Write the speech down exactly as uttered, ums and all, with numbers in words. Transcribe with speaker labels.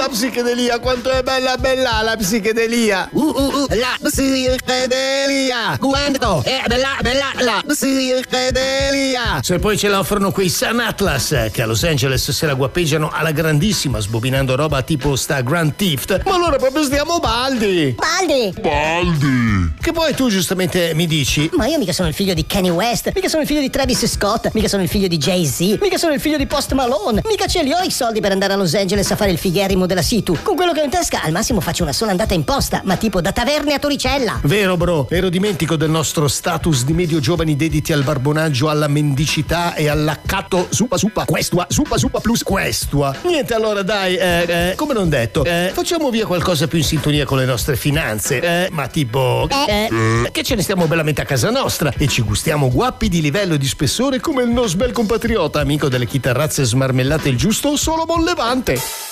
Speaker 1: la psichedelia, quanto è bella bella la psichedelia.
Speaker 2: Uh, uh, uh, la psichedelia. Quanto è bella bella la psichedelia.
Speaker 1: Se poi ce la offrono quei Sun Atlas che a Los Angeles se la guappeggiano alla grandissima sbobinando roba tipo sta Grand Theft, ma allora proprio stiamo baldi.
Speaker 3: Baldi!
Speaker 4: Baldi!
Speaker 1: Che poi tu giustamente mi dici:
Speaker 3: Ma io mica sono il figlio di Kanye West, mica sono il figlio di Travis Scott, mica sono il figlio di Jay-Z, mica sono il figlio di Post Malone, mica ce li ho i soldi per andare a Los Angeles a fare il figherimo della Situ. Con quello che ho in tasca al massimo faccio una sola andata in posta, ma tipo da Taverne a Torricella.
Speaker 1: Vero bro, ero dimentico del nostro status di medio giovani dediti al barbonaggio, alla mendicità e all'accatto supa supa questua, supa supa plus questua. Niente, allora dai, eh, eh, come non detto, eh, facciamo via qualcosa più in sintonia con le nostre finanze, eh, ma tipo
Speaker 3: Eh,
Speaker 1: eh, che ce ne stiamo bellamente a casa nostra e ci gustiamo guappi di livello e di spessore come il nostro bel compatriota, amico delle chitarrazze smarmellate il giusto Solomon Levante.